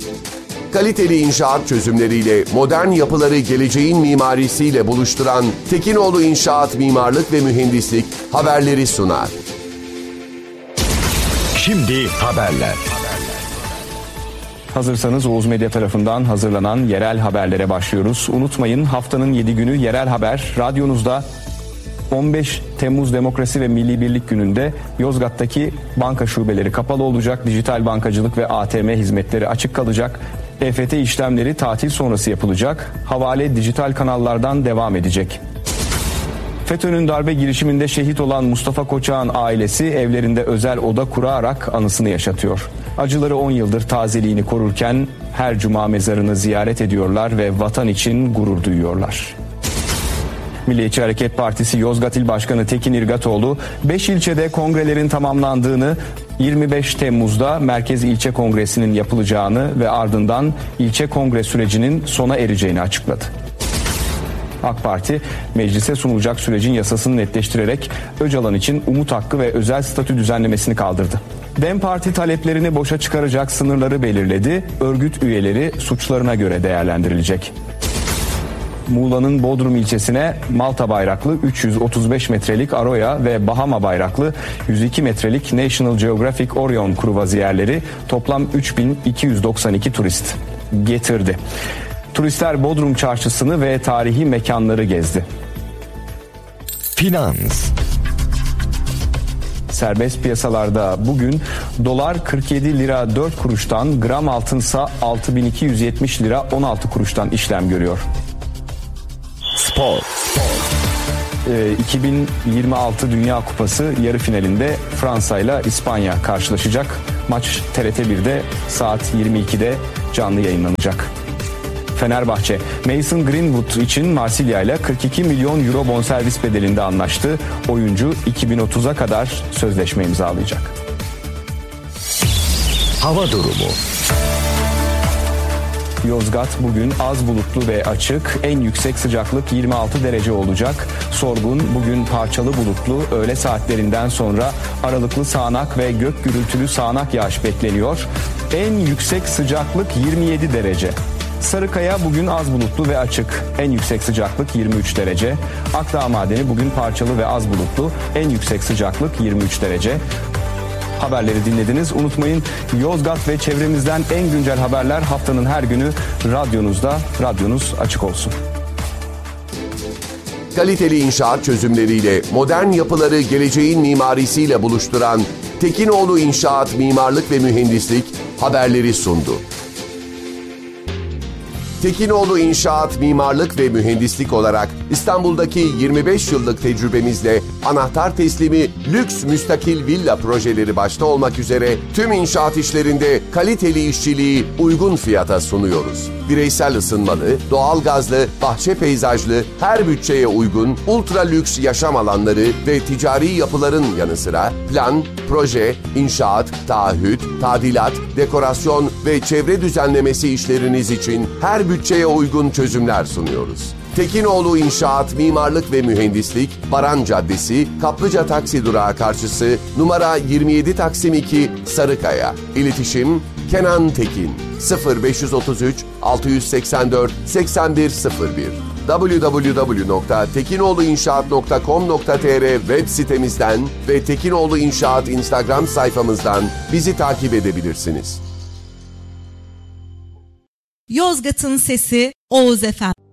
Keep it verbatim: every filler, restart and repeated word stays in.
Kaliteli inşaat çözümleriyle modern yapıları geleceğin mimarisiyle buluşturan Tekinoğlu İnşaat Mimarlık ve Mühendislik haberleri sunar. Şimdi haberler. Hazırsanız Oğuz Medya tarafından hazırlanan yerel haberlere başlıyoruz. Unutmayın, haftanın yedi günü yerel haber radyonuzda. on beş Temmuz Demokrasi ve Milli Birlik Günü'nde Yozgat'taki banka şubeleri kapalı olacak. Dijital bankacılık ve A T M hizmetleri açık kalacak. E F T işlemleri tatil sonrası yapılacak. Havale dijital kanallardan devam edecek. FETÖ'nün darbe girişiminde şehit olan Mustafa Koçak'ın ailesi evlerinde özel oda kurarak anısını yaşatıyor. Acıları on yıldır tazeliğini korurken her cuma mezarını ziyaret ediyorlar ve vatan için gurur duyuyorlar. Milliyetçi Hareket Partisi Yozgat İl Başkanı Tekin İrgatoğlu, beş ilçede kongrelerin tamamlandığını, yirmi beş Temmuz'da Merkez İlçe Kongresi'nin yapılacağını ve ardından ilçe kongre sürecinin sona ereceğini açıkladı. AK Parti, meclise sunulacak sürecin yasasını netleştirerek Öcalan için umut hakkı ve özel statü düzenlemesini kaldırdı. DEM Parti taleplerini boşa çıkaracak sınırları belirledi, örgüt üyeleri suçlarına göre değerlendirilecek. Muğla'nın Bodrum ilçesine Malta bayraklı üç yüz otuz beş metrelik Aroya ve Bahama bayraklı yüz iki metrelik National Geographic Orion kruvaziyerleri toplam üç bin iki yüz doksan iki turist getirdi. Turistler Bodrum çarşısını ve tarihi mekanları gezdi. Finans. Serbest piyasalarda bugün dolar kırk yedi lira dört kuruştan, gram altınsa altı bin iki yüz yetmiş lira on altı kuruştan işlem görüyor. Spor. Ee, iki bin yirmi altı Dünya Kupası yarı finalinde Fransa ile İspanya karşılaşacak. Maç T R T bir'de saat yirmi ikide canlı yayınlanacak. Fenerbahçe, Mason Greenwood için Marsilya ile kırk iki milyon euro bonservis bedelinde anlaştı. Oyuncu iki bin otuza kadar sözleşme imzalayacak. Hava durumu. Yozgat bugün az bulutlu ve açık. En yüksek sıcaklık yirmi altı derece olacak. Sorgun bugün parçalı bulutlu. Öğle saatlerinden sonra aralıklı sağanak ve gök gürültülü sağanak yağış bekleniyor. En yüksek sıcaklık yirmi yedi derece. Sarıkaya bugün az bulutlu ve açık. En yüksek sıcaklık yirmi üç derece. Akdağ Madeni bugün parçalı ve az bulutlu. En yüksek sıcaklık yirmi üç derece. Haberleri dinlediniz. Unutmayın, Yozgat ve çevremizden en güncel haberler haftanın her günü radyonuzda. Radyonuz açık olsun. Kaliteli inşaat çözümleriyle modern yapıları geleceğin mimarisiyle buluşturan Tekinoğlu İnşaat Mimarlık ve Mühendislik haberleri sundu. Tekinoğlu İnşaat Mimarlık ve Mühendislik olarak İstanbul'daki yirmi beş yıllık tecrübemizle anahtar teslimi lüks müstakil villa projeleri başta olmak üzere tüm inşaat işlerinde kaliteli işçiliği uygun fiyata sunuyoruz. Bireysel ısınmalı, doğalgazlı, bahçe peyzajlı, her bütçeye uygun ultra lüks yaşam alanları ve ticari yapıların yanı sıra plan, proje, inşaat, taahhüt, tadilat, dekorasyon ve çevre düzenlemesi işleriniz için her bütçeye uygun çözümler sunuyoruz. Tekinoğlu İnşaat Mimarlık ve Mühendislik, Baran Caddesi, Kaplıca Taksi Durağı karşısı, numara yirmi yedi Taksim iki, Sarıkaya. İletişim Kenan Tekin sıfır beş otuz üç altı seksen dört seksen bir sıfır bir double-u double-u double-u nokta tekinoğluinşaat nokta com nokta t r web sitemizden ve Tekinoğlu İnşaat Instagram sayfamızdan bizi takip edebilirsiniz. Yozgat'ın sesi Oğuz Efendi.